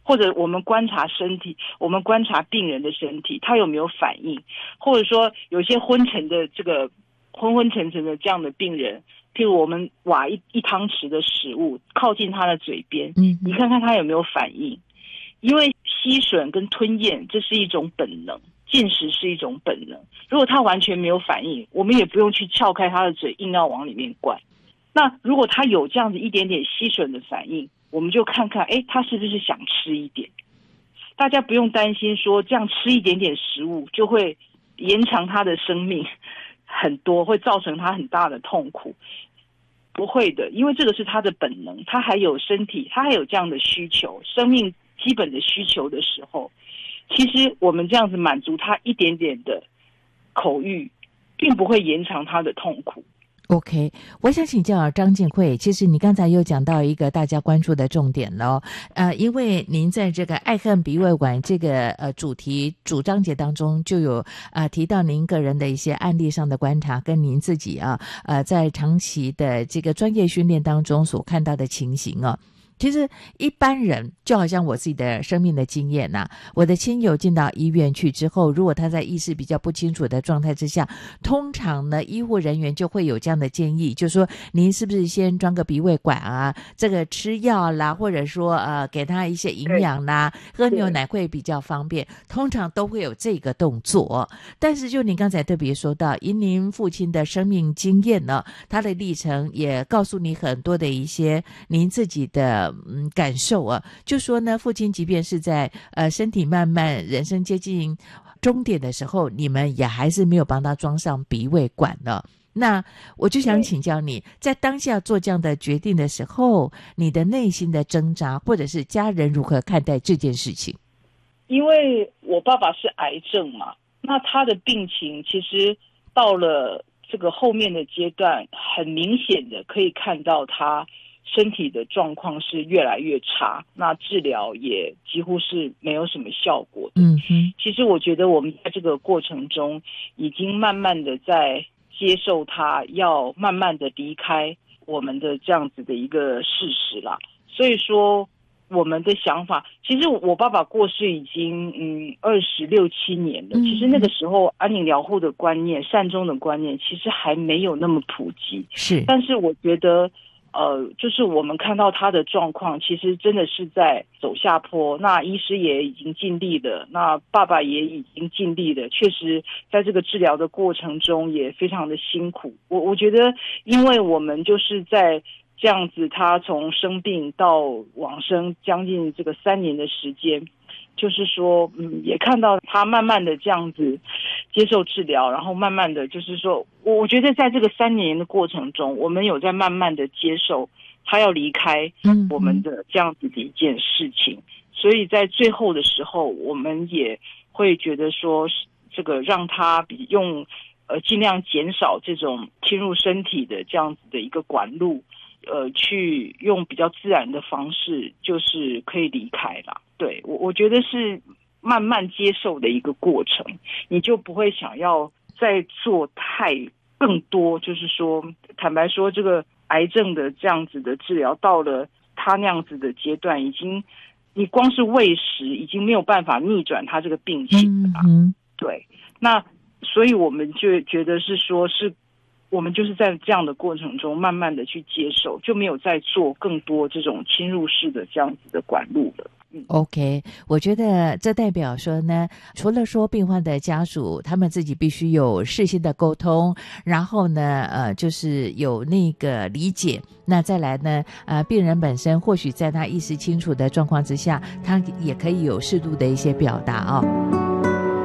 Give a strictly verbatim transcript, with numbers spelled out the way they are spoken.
或者我们观察身体，我们观察病人的身体，他有没有反应，或者说有些昏沉的这个昏昏沉沉的这样的病人，譬如我们挖一一汤匙的食物靠近他的嘴边，嗯，你看看他有没有反应。因为吸吮跟吞咽这是一种本能，进食是一种本能，如果他完全没有反应，我们也不用去撬开他的嘴硬要往里面灌。那如果他有这样子一点点吸吮的反应，我们就看看诶他是不是想吃一点。大家不用担心说这样吃一点点食物就会延长他的生命很多，会造成他很大的痛苦，不会的，因为这个是他的本能，他还有身体，他还有这样的需求，生命基本的需求的时候，其实我们这样子满足他一点点的口欲，并不会延长他的痛苦。 OK， 我想请教张静慧，其实你刚才又讲到一个大家关注的重点了，呃，因为您在这个爱恨鼻胃管这个呃主题主章节当中就有呃提到您个人的一些案例上的观察，跟您自己啊呃在长期的这个专业训练当中所看到的情形啊。其实一般人就好像我自己的生命的经验啊，我的亲友进到医院去之后，如果他在意识比较不清楚的状态之下，通常呢医护人员就会有这样的建议，就是说您是不是先装个鼻胃管啊，这个吃药啦，或者说呃给他一些营养啦，喝牛奶会比较方便，通常都会有这个动作。但是就您刚才特别说到，以您父亲的生命经验呢，他的历程也告诉你很多的一些您自己的嗯，感受啊，就说呢，父亲即便是在呃身体慢慢人生接近终点的时候，你们也还是没有帮他装上鼻胃管了。那我就想请教你，在当下做这样的决定的时候，你的内心的挣扎，或者是家人如何看待这件事情？ 因为我爸爸是癌症嘛，那他的病情其实到了这个后面的阶段，很明显的可以看到他身体的状况是越来越差，那治疗也几乎是没有什么效果的。嗯哼，其实我觉得我们在这个过程中已经慢慢的在接受他要慢慢的离开我们的这样子的一个事实啦。所以说我们的想法，其实我爸爸过世已经嗯二十六七年了，其实那个时候安宁疗护的观念、善终的观念其实还没有那么普及。是，但是我觉得呃，就是我们看到他的状况，其实真的是在走下坡。那医师也已经尽力了，那爸爸也已经尽力了，确实在这个治疗的过程中也非常的辛苦。我我觉得，因为我们就是在这样子，他从生病到往生将近这个三年的时间。就是说嗯，也看到他慢慢的这样子接受治疗，然后慢慢的就是说我觉得在这个三年的过程中，我们有在慢慢的接受他要离开我们的这样子的一件事情。所以在最后的时候，我们也会觉得说这个让他比用呃尽量减少这种侵入身体的这样子的一个管路，呃，去用比较自然的方式，就是可以离开啦。对，我我觉得是慢慢接受的一个过程，你就不会想要再做太更多，就是说，坦白说，这个癌症的这样子的治疗到了他那样子的阶段，已经你光是喂食已经没有办法逆转他这个病情了。嗯，对，那所以我们就觉得是说是。我们就是在这样的过程中慢慢的去接受，就没有再做更多这种侵入式的这样子的管路了。嗯、 OK， 我觉得这代表说呢，除了说病患的家属他们自己必须有事先的沟通，然后呢呃就是有那个理解，那再来呢呃病人本身或许在他意识清楚的状况之下，他也可以有适度的一些表达啊、哦。